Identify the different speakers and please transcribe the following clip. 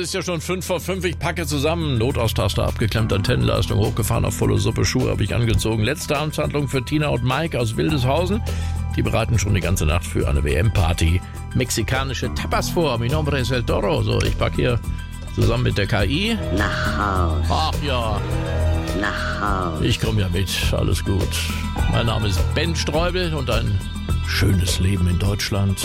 Speaker 1: ist ja schon 5:05. Ich packe zusammen. Notaustasser abgeklemmt, Antennenleistung hochgefahren, auf volle Suppe, Schuhe habe ich angezogen. Letzte Amtshandlung für Tina und Mike aus Wildeshausen. Die bereiten schon die ganze Nacht für eine WM-Party mexikanische Tapas vor. Mi nombre es el Toro. So, ich packe hier zusammen mit der KI.
Speaker 2: Nach Haus.
Speaker 1: Ach ja,
Speaker 2: Nach Haus.
Speaker 1: ich komme ja mit. Alles gut. Mein Name ist Ben Streubel und ein schönes Leben in Deutschland.